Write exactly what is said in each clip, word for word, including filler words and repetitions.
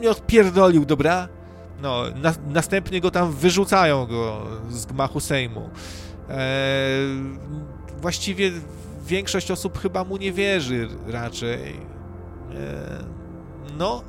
mnie odpierdolił, dobra? No, na, następnie go tam wyrzucają go z gmachu Sejmu. Eee, właściwie większość osób chyba mu nie wierzy raczej. Eee, no,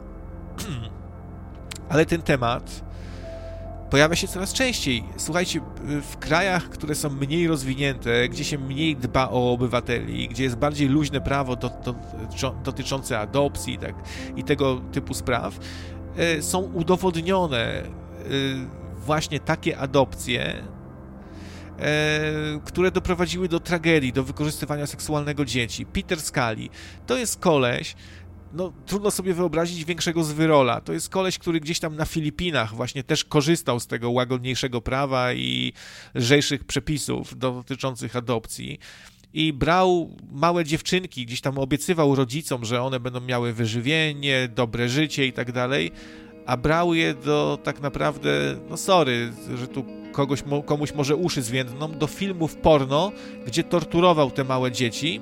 ale ten temat pojawia się coraz częściej. Słuchajcie, w krajach, które są mniej rozwinięte, gdzie się mniej dba o obywateli, gdzie jest bardziej luźne prawo do, do, dotyczące adopcji i, tak, i tego typu spraw, y, są udowodnione y, właśnie takie adopcje, y, które doprowadziły do tragedii, do wykorzystywania seksualnego dzieci. Peter Scully to jest koleś, no trudno sobie wyobrazić większego zwyrola. To jest koleś, który gdzieś tam na Filipinach właśnie też korzystał z tego łagodniejszego prawa i lżejszych przepisów dotyczących adopcji i brał małe dziewczynki, gdzieś tam obiecywał rodzicom, że one będą miały wyżywienie, dobre życie i tak dalej, a brał je do tak naprawdę, no sorry, że tu kogoś, komuś może uszy zwiędną, do filmów porno, gdzie torturował te małe dzieci.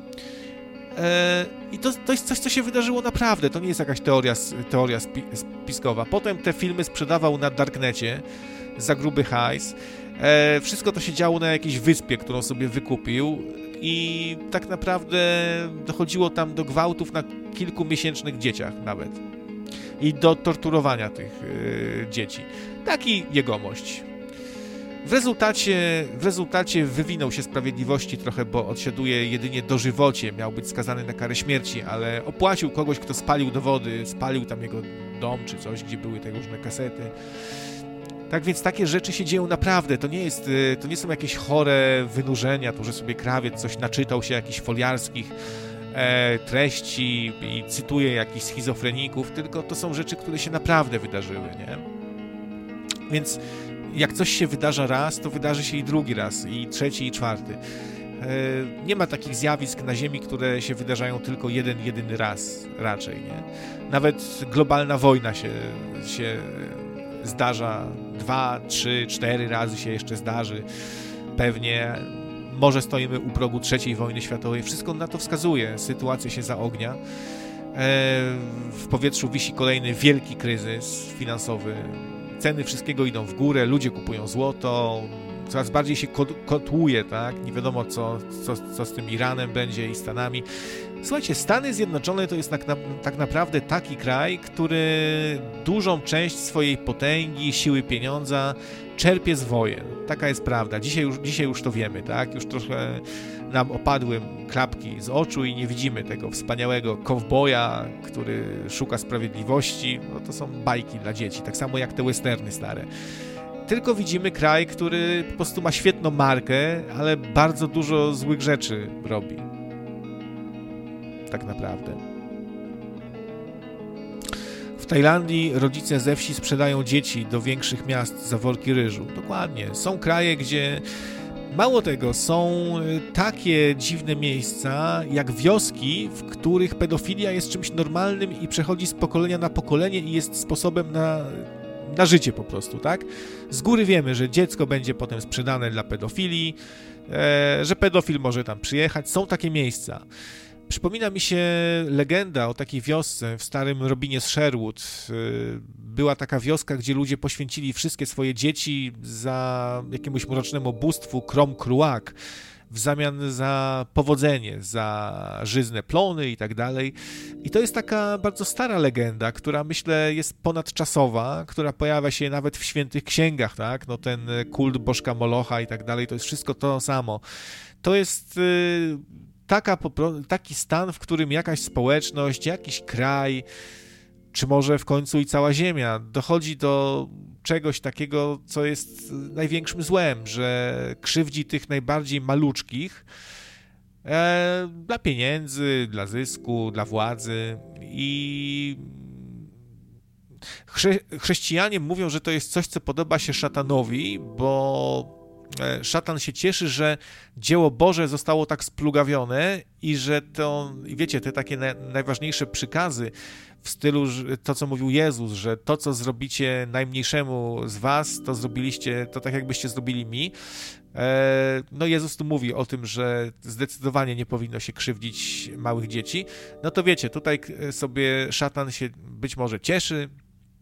I to, to jest coś, co się wydarzyło naprawdę. To nie jest jakaś teoria, teoria spi, spiskowa. Potem te filmy sprzedawał na Darknecie za gruby hajs. E, wszystko to się działo na jakiejś wyspie, którą sobie wykupił i tak naprawdę dochodziło tam do gwałtów na kilkumiesięcznych dzieciach nawet. I do torturowania tych e, dzieci. Taki jegomość. W rezultacie, w rezultacie wywinął się sprawiedliwości trochę, bo odsiaduje jedynie dożywocie, miał być skazany na karę śmierci, ale opłacił kogoś, kto spalił dowody, spalił tam jego dom czy coś, gdzie były te różne kasety. Tak więc takie rzeczy się dzieją naprawdę, to nie jest, to nie są jakieś chore wynurzenia, tu, że sobie krawiec coś naczytał się jakichś foliarskich e, treści i cytuje jakichś schizofreników, tylko to są rzeczy, które się naprawdę wydarzyły, nie? Więc jak coś się wydarza raz, to wydarzy się i drugi raz, i trzeci, i czwarty. Nie ma takich zjawisk na Ziemi, które się wydarzają tylko jeden, jedyny raz raczej, nie? Nawet globalna wojna się, się zdarza dwa, trzy, cztery razy się jeszcze zdarzy. Pewnie może stoimy u progu trzeciej wojny światowej. Wszystko na to wskazuje. Sytuacja się zaognia. W powietrzu wisi kolejny wielki kryzys finansowy. Ceny wszystkiego idą w górę, ludzie kupują złoto, coraz bardziej się kotłuje, tak? Nie wiadomo, co, co, co z tym Iranem będzie i Stanami. Słuchajcie, Stany Zjednoczone to jest tak, na, tak naprawdę taki kraj, który dużą część swojej potęgi, siły pieniądza czerpie z wojen. Taka jest prawda. Dzisiaj już, dzisiaj już to wiemy, tak? Już trochę nam opadły klapki z oczu i nie widzimy tego wspaniałego kowboja, który szuka sprawiedliwości. No to są bajki dla dzieci, tak samo jak te westerny stare. Tylko widzimy kraj, który po prostu ma świetną markę, ale bardzo dużo złych rzeczy robi. Tak naprawdę. W Tajlandii rodzice ze wsi sprzedają dzieci do większych miast za worki ryżu. Dokładnie. Są kraje, gdzie mało tego, są takie dziwne miejsca, jak wioski, w których pedofilia jest czymś normalnym i przechodzi z pokolenia na pokolenie i jest sposobem na, na życie po prostu, tak? Z góry wiemy, że dziecko będzie potem sprzedane dla pedofilii, e, że pedofil może tam przyjechać. Są takie miejsca. Przypomina mi się legenda o takiej wiosce w starym Robinie z Sherwood. Była taka wioska, gdzie ludzie poświęcili wszystkie swoje dzieci za jakiemuś mrocznemu bóstwu Krom Kruak w zamian za powodzenie, za żyzne plony i tak dalej. I to jest taka bardzo stara legenda, która myślę jest ponadczasowa, która pojawia się nawet w świętych księgach, tak? No ten kult bożka Molocha i tak dalej, to jest wszystko to samo. To jest Taka, taki stan, w którym jakaś społeczność, jakiś kraj, czy może w końcu i cała Ziemia dochodzi do czegoś takiego, co jest największym złem, że krzywdzi tych najbardziej maluczkich e, dla pieniędzy, dla zysku, dla władzy i chrze chrześcijanie mówią, że to jest coś, co podoba się szatanowi, bo szatan się cieszy, że dzieło Boże zostało tak splugawione i że to, wiecie, te takie na, najważniejsze przykazy w stylu to, co mówił Jezus, że to, co zrobicie najmniejszemu z was, to zrobiliście, to tak jakbyście zrobili mi. No Jezus tu mówi o tym, że zdecydowanie nie powinno się krzywdzić małych dzieci. No to wiecie, tutaj sobie szatan się być może cieszy,